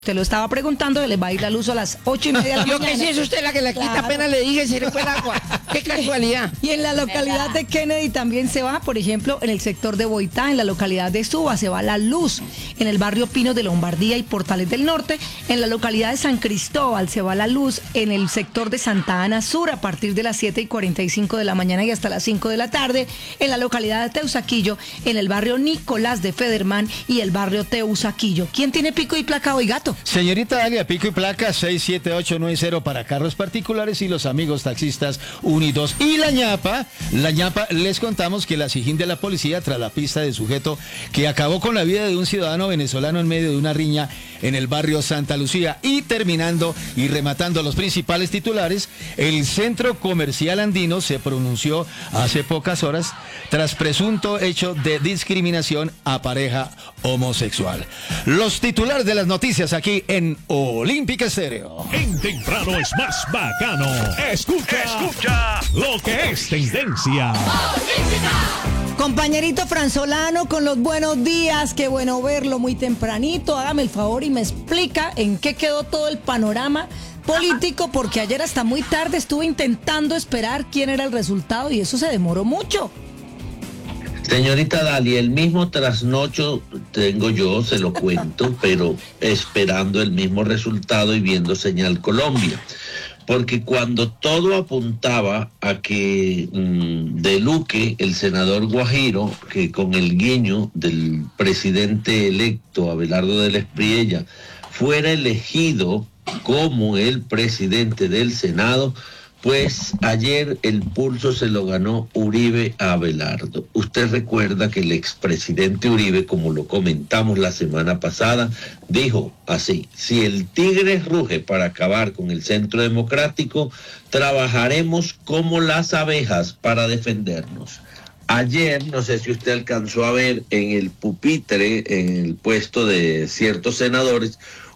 Te lo estaba preguntando, se les va a ir la luz a las 8:30 de la Yo mañana. qué sé, es usted la que la quita, apenas le dije, se le fue el agua. Qué casualidad. Y en la localidad de Kennedy también se va, por ejemplo, en el sector de Boitá, en la localidad de Suba, se va la luz. En el barrio Pinos de Lombardía y Portales del Norte, en la localidad de San Cristóbal se va la luz. En el sector de Santa Ana Sur, a partir de las 7:45 de la mañana y hasta las 5 de la tarde. En la localidad de Teusaquillo, en el barrio Nicolás de Federman y el barrio Teusaquillo. ¿Quién tiene pico y placa hoy, gato? Señorita Dalia, pico y placa 67890 para carros particulares y los amigos taxistas unidos. Y la ñapa, les contamos que la SIJIN de la policía, tras la pista de sujeto que acabó con la vida de un ciudadano venezolano en medio de una riña en el barrio Santa Lucía. Y terminando y rematando los principales titulares, el Centro Comercial Andino se pronunció hace pocas horas tras presunto hecho de discriminación a pareja homosexual. Los titulares de las noticias aquí en Olímpica Estéreo. En temprano es más bacano. Escucha lo que es tendencia. Compañerito Franzolano, con los buenos días, qué bueno verlo muy tempranito. Hágame el favor y me explica en qué quedó todo el panorama político, porque ayer hasta muy tarde estuve intentando esperar quién era el resultado y eso se demoró mucho. Señorita Dalia, el mismo trasnocho tengo yo, se lo cuento, pero esperando el mismo resultado y viendo Señal Colombia. Porque cuando todo apuntaba a que de Luque, el senador Guajiro, que con el guiño del presidente electo Abelardo del Espriella, fuera elegido como el presidente del Senado, pues ayer el pulso se lo ganó Uribe a Abelardo. Usted recuerda que el expresidente Uribe, como lo comentamos la semana pasada, dijo así: si el tigre ruge para acabar con el Centro Democrático, trabajaremos como las abejas para defendernos. Ayer, no sé si usted alcanzó a ver en el pupitre, en el puesto de ciertos senadores,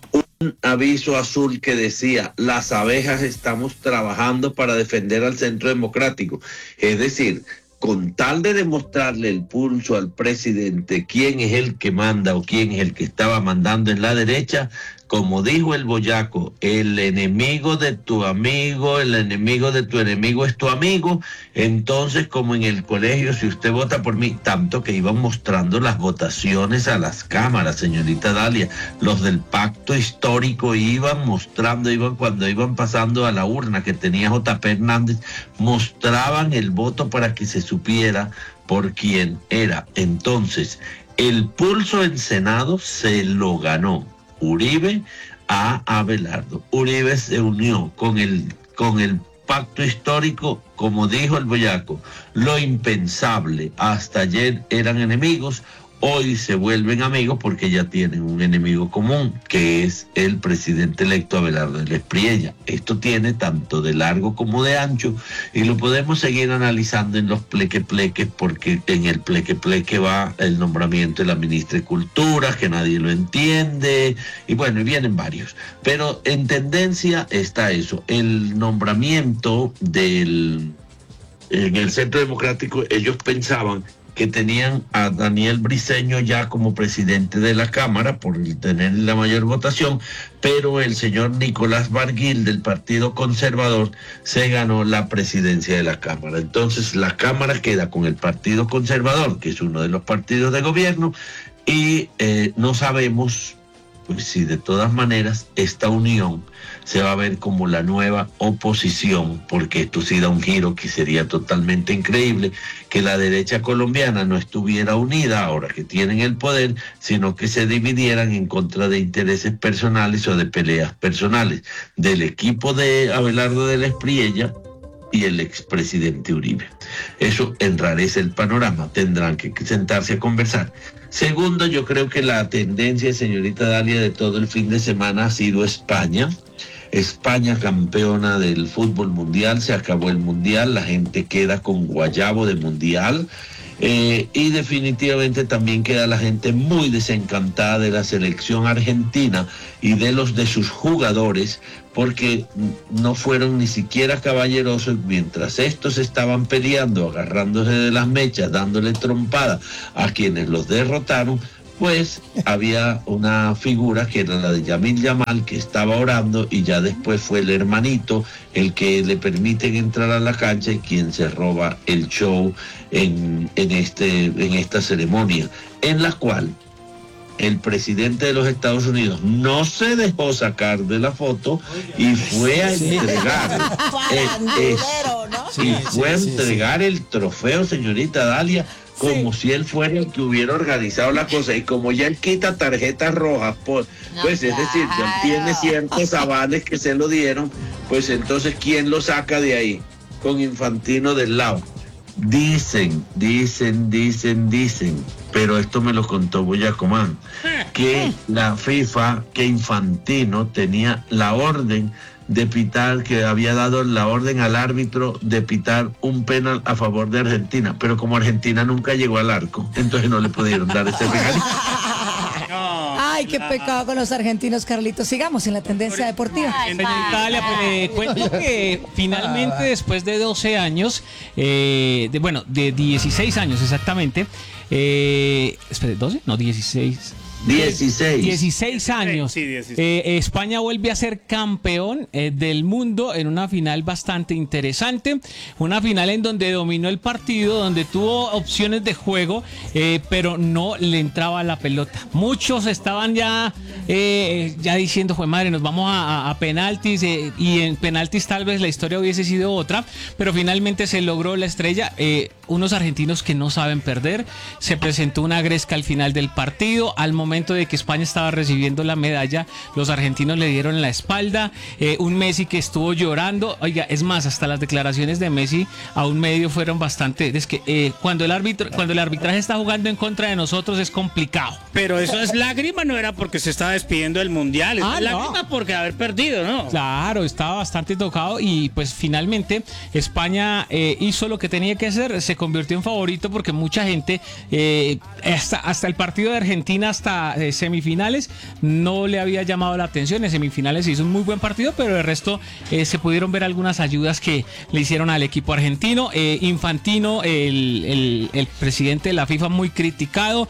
un aviso azul que decía: las abejas estamos trabajando para defender al Centro Democrático. Es decir, con tal de demostrarle el pulso al presidente quién es el que manda o quién es el que estaba mandando en la derecha, como dijo el boyaco, el enemigo de tu amigo, el enemigo de tu enemigo es tu amigo. Entonces, como en el colegio, si usted vota por mí, tanto que iban mostrando las votaciones a las cámaras, señorita Dalia, los del pacto histórico iban mostrando, cuando iban pasando a la urna que tenía J.P. Hernández, mostraban el voto para que se supiera por quién era. Entonces, el pulso en Senado se lo ganó Uribe a Abelardo. Uribe se unió con el pacto histórico, como dijo el boyaco, lo impensable. Hasta ayer eran enemigos, hoy se vuelven amigos porque ya tienen un enemigo común, que es el presidente electo Abelardo del Espriella. Esto tiene tanto de largo como de ancho y lo podemos seguir analizando en los pleque-pleques, porque en el pleque-pleque va el nombramiento de la ministra de Cultura, que nadie lo entiende, y bueno, y vienen varios. Pero en tendencia está eso, el nombramiento en el Centro Democrático. Ellos pensaban que tenían a Daniel Briceño ya como presidente de la Cámara por tener la mayor votación, pero el señor Nicolás Barguil del Partido Conservador se ganó la presidencia de la Cámara. Entonces la Cámara queda con el Partido Conservador, que es uno de los partidos de gobierno, y no sabemos pues si de todas maneras esta unión se va a ver como la nueva oposición, porque esto sí da un giro que sería totalmente increíble, que la derecha colombiana no estuviera unida ahora que tienen el poder, sino que se dividieran en contra de intereses personales o de peleas personales del equipo de Abelardo del Espriella y el expresidente Uribe. Eso enrarece el panorama, tendrán que sentarse a conversar. Segundo, yo creo que la tendencia, señorita Dalia, de todo el fin de semana ha sido España. España campeona del fútbol mundial, se acabó el mundial, la gente queda con guayabo de mundial. Y definitivamente también queda la gente muy desencantada de la selección argentina y de sus jugadores, porque no fueron ni siquiera caballerosos mientras estos estaban peleando, agarrándose de las mechas, dándole trompada a quienes los derrotaron. pues había una figura que era la de Yamil Yamal, que estaba orando, y ya después fue el hermanito el que le permiten entrar a la cancha y quien se roba el show en esta ceremonia, en la cual el presidente de los Estados Unidos no se dejó sacar de la foto y fue a entregar el trofeo, señorita Dalia, como si él fuera el que hubiera organizado la cosa, y como ya él quita tarjetas rojas, pues es decir, ya tiene ciertos avales que se lo dieron, pues entonces ¿quién lo saca de ahí? Con Infantino del lado. Dicen, pero esto me lo contó Boyacomán, que la FIFA, que Infantino tenía la orden de pitar, que había dado la orden al árbitro de pitar un penal a favor de Argentina, pero como Argentina nunca llegó al arco, entonces no le pudieron dar ese regalito. Ay, qué pecado con los argentinos, Carlitos. Sigamos en la tendencia deportiva. Señorita Dalia, pues le cuento que finalmente después de 12 años, de 16 años exactamente, espere, ¿12? No, 16... 16 años. Sí, 16. España vuelve a ser campeón del mundo en una final bastante interesante. Una final en donde dominó el partido, donde tuvo opciones de juego, pero no le entraba la pelota. Muchos estaban ya diciendo, fue madre, nos vamos a penaltis, y en penaltis tal vez la historia hubiese sido otra, pero finalmente se logró la estrella. Unos argentinos que no saben perder. Se presentó una gresca al final del partido. Al momento de que España estaba recibiendo la medalla, los argentinos le dieron la espalda. Un Messi que estuvo llorando. Oiga, es más, hasta las declaraciones de Messi a un medio fueron bastante... Es que cuando el arbitraje está jugando en contra de nosotros es complicado. Pero eso es lágrima, no era porque se estaba despidiendo del Mundial, es lágrima porque haber perdido, ¿no? Claro, estaba bastante tocado, y pues finalmente España hizo lo que tenía que hacer, se convirtió en favorito, porque mucha gente hasta el partido de Argentina, hasta semifinales, no le había llamado la atención. En semifinales se hizo un muy buen partido, pero el resto se pudieron ver algunas ayudas que le hicieron al equipo argentino. Infantino, el presidente de la FIFA, muy criticado.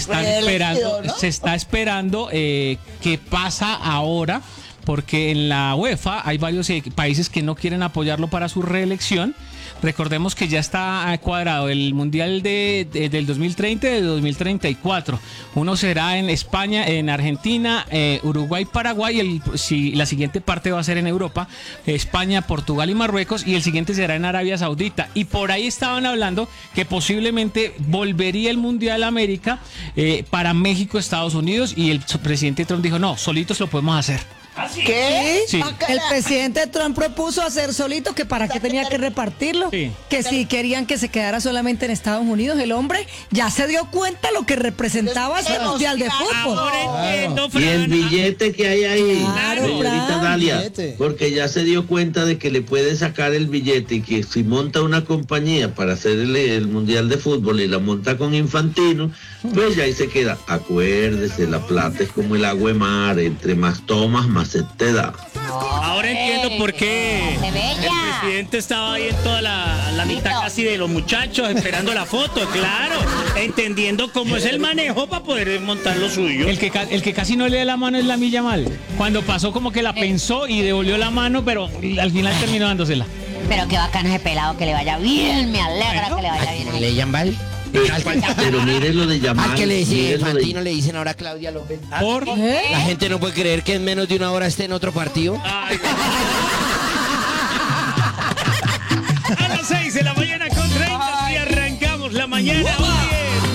Se está esperando qué pasa ahora, porque en la UEFA hay varios países que no quieren apoyarlo para su reelección. Recordemos que ya está cuadrado el Mundial del 2030 y del 2034. Uno será en España, en Argentina, Uruguay, Paraguay. La siguiente parte va a ser en Europa, España, Portugal y Marruecos. Y el siguiente será en Arabia Saudita. Y por ahí estaban hablando que posiblemente volvería el Mundial América para México, Estados Unidos. Y el presidente Trump dijo, no, solitos lo podemos hacer. ¿Qué? Sí. El presidente Trump propuso hacer solito, que para qué tenía que repartirlo, sí, que si querían que se quedara solamente en Estados Unidos. El hombre ya se dio cuenta lo que representaba ese Mundial de fútbol. Y el billete que hay ahí, Claro, señorita Fran. Dalia, porque ya se dio cuenta de que le puede sacar el billete, y que si monta una compañía para hacer el Mundial de Fútbol y la monta con Infantino, pues ya ahí se queda. Acuérdese, la plata es como el agua de mar, entre más tomas, más se te da. Ahora entiendo por qué el presidente estaba ahí en toda la mitad casi de los muchachos esperando la foto, claro, entendiendo cómo es el manejo para poder montar lo suyo. El que casi no le da la mano es Lamine Yamal. Cuando pasó, como que la pensó y devolvió la mano, pero al final terminó dándosela. Pero qué bacano ese pelado, que le vaya bien, me alegra que le vaya bien. ¿Le llaman? Pero mire lo de llamar. Al que le dicen mire lo de- Infantino le dicen ahora Claudia López. Por La gente no puede creer que en menos de una hora esté en otro partido. A las 6 de la mañana con 30 y arrancamos la mañana.